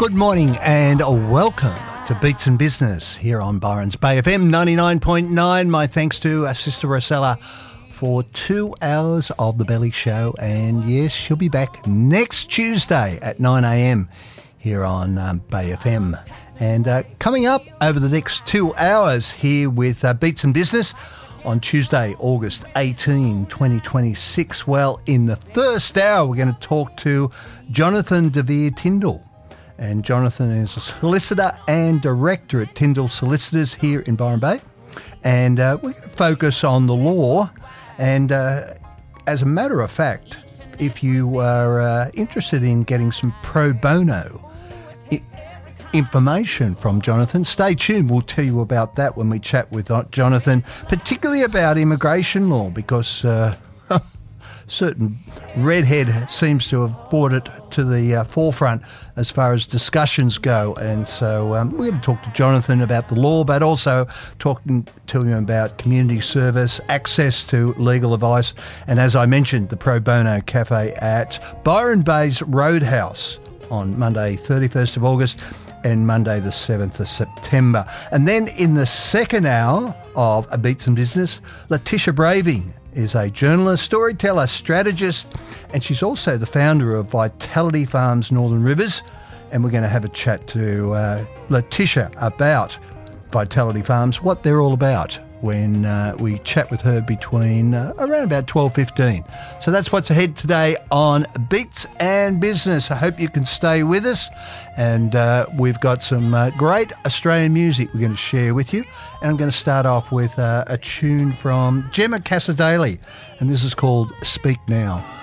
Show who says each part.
Speaker 1: Good morning and welcome to Beats and Business here on Byron's Bay FM 99.9. My thanks to Sister Rosella for 2 hours of The Belly Show. And yes, she'll be back next Tuesday at 9 a.m. here on Bay FM. And coming up over the next 2 hours here with Beats and Business on Tuesday, August 18, 2026. Well, in the first hour, we're going to talk to Jonathan De Vere Tindall. And Jonathan is a solicitor and director at Tindall Solicitors here in Byron Bay. And we're going to focus on the law. And as a matter of fact, if you are interested in getting some pro bono information from Jonathan, stay tuned. We'll tell you about that when we chat with Jonathan, particularly about immigration law, because certain redhead seems to have brought it to the forefront as far as discussions go. And so we're going to talk to Jonathan about the law, but also talking to him about community service, access to legal advice, and as I mentioned, the Pro Bono Cafe at Byron Bay's Roadhouse on Monday 31st of August and Monday the 7th of September. And then in the second hour of A Beats and Business, Letitia Braving is a journalist, storyteller, strategist, and she's also the founder of Vitality Farms Northern Rivers. And we're going to have a chat to Letitia about Vitality Farms, what they're all about, when we chat with her between around about 12:15. So that's what's ahead today on Beats and Business. I hope you can stay with us. And we've got some great Australian music we're going to share with you. And I'm going to start off with a tune from Gemma Casadei, and this is called Speak Now.